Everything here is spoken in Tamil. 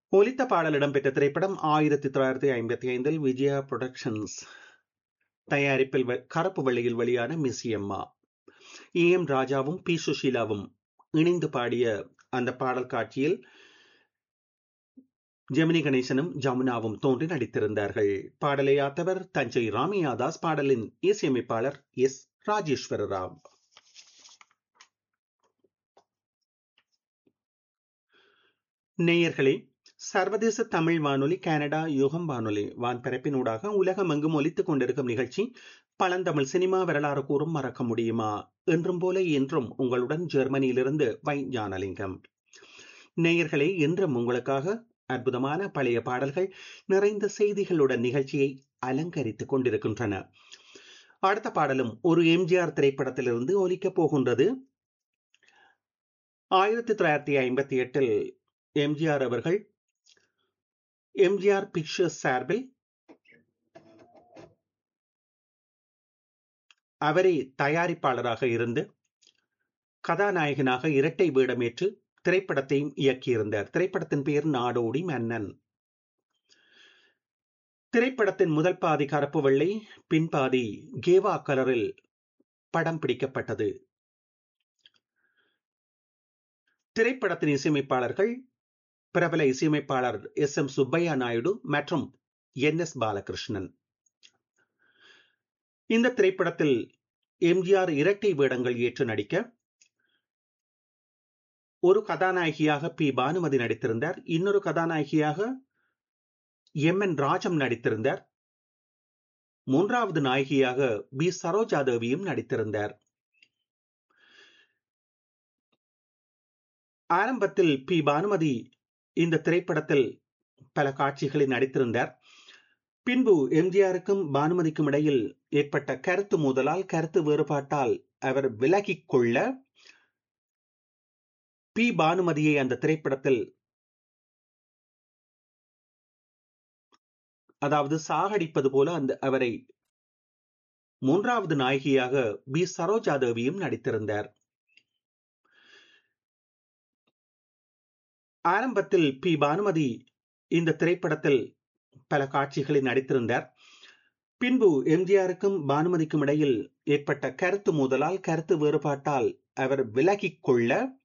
ஒலித்த பாடல் இடம்பெற்ற திரைப்படம் 1955 விஜயா புரொடக்ஷன்ஸ் தயாரிப்பில் கருப்பு வெள்ளியில் வெளியான மிஸ்ஸி அம்மா. எம் ராஜாவும் பி சுஷீலாவும் இணைந்து பாடிய அந்த பாடல் காட்சியில் ஜெமினி கணேசனும் ஜமுனாவும் தோன்றி நடித்திருந்தார்கள். பாடலை ஆத்தவர் தஞ்சை ராமையாதாஸ், பாடலின் இசையமைப்பாளர் எஸ் ராஜேஸ்வர ராவ். நேயர்களே, சர்வதேச தமிழ் வானொலி கனடா யுகம் வானொலி வான்பரப்பினூடாக உலகமெங்கும் ஒலித்துக் கொண்டிருக்கும் நிகழ்ச்சி பழந்தமிழ் சினிமா வரலாறு கூறும் மறக்க முடியுமா. என்றும் போல இன்றும் உங்களுடன் ஜெர்மனியிலிருந்து வை ஞானலிங்கம். நேயர்களே, இன்றும் உங்களுக்காக அற்புதமான பழைய பாடல்கள் நிறைந்த செய்திகளுடன் நிகழ்ச்சியை அலங்கரித்துக் கொண்டிருக்கின்றன. அடுத்த பாடலும் ஒரு எம்ஜிஆர் திரைப்படத்திலிருந்து ஒலிக்கப் போகின்றது. 1958 எம்ஜிஆர் அவர்கள் எம்ஜிஆர் பிக்சர்ஸ் சார்பில் அவரே தயாரிப்பாளராக இருந்து கதாநாயகனாக இரட்டை வேடமேற்று திரைப்படத்தையும் இயக்கியிருந்தார். திரைப்படத்தின் பெயர் நாடோடி மன்னன். திரைப்படத்தின் முதல் பாதி கருப்பு வெள்ளை, பின்பாதி கேவா கலரில் படம் பிடிக்கப்பட்டது. திரைப்படத்தின் இசையமைப்பாளர்கள் பிரபல இசையமைப்பாளர் எஸ்.எம். சுப்பையா நாயுடு மற்றும் என்.எஸ். பாலகிருஷ்ணன். இந்த திரைப்படத்தில் எம்ஜிஆர் இரட்டை வேடங்கள் ஏற்று நடிக்க ஒரு கதாநாயகியாக பி பானுமதி நடித்திருந்தார். இன்னொரு கதாநாயகியாக எம்.என். ராஜம் நடித்திருந்தார். மூன்றாவது நாயகியாக பி சரோஜா தேவியும் நடித்திருந்தார். ஆரம்பத்தில் பி பானுமதி இந்த திரைப்படத்தில் பல காட்சிகளில் நடித்திருந்தார். பின்பு எம்ஜிஆருக்கும் பானுமதிக்கும் இடையில் ஏற்பட்ட கருத்து மோதலால், கருத்து வேறுபாட்டால் அவர் விலகிக் கொள்ள பி பானுமதியை அந்த திரைப்படத்தில், அதாவது சாகடிப்பது போல அவரை மூன்றாவது நாயகியாக பி சரோஜா தேவியும் நடித்திருந்தார். ஆரம்பத்தில் பி பானுமதி இந்த திரைப்படத்தில் பல காட்சிகளில் நடித்திருந்தார். பின்பு எம்ஜிஆருக்கும் பானுமதிக்கும் இடையில் ஏற்பட்ட கருத்து மோதலால், கருத்து வேறுபாட்டால் அவர் விலகிக் கொள்ள